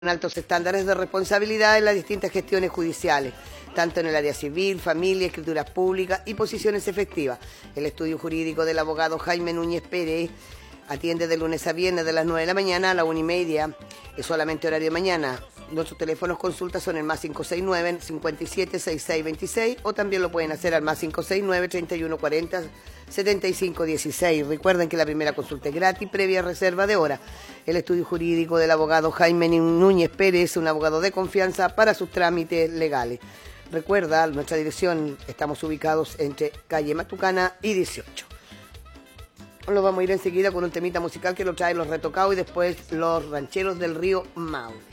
altos estándares de responsabilidad en las distintas gestiones judiciales, tanto en el área civil, familia, escrituras públicas y posiciones efectivas. El estudio jurídico del abogado Jaime Núñez Pérez atiende de lunes a viernes de las 9 de la mañana a la 1:30. Es solamente horario de mañana. Nuestros teléfonos consultas son el más 569 57 66 26 o también lo pueden hacer al más 569 31 40 75 16. Recuerden que la primera consulta es gratis, previa reserva de hora. El estudio jurídico del abogado Jaime Núñez Pérez, un abogado de confianza para sus trámites legales. Recuerda, nuestra dirección, estamos ubicados entre calle Matucana y 18. Nos vamos a ir enseguida con un temita musical que lo trae Los Retocados y después Los Rancheros del Río Mau.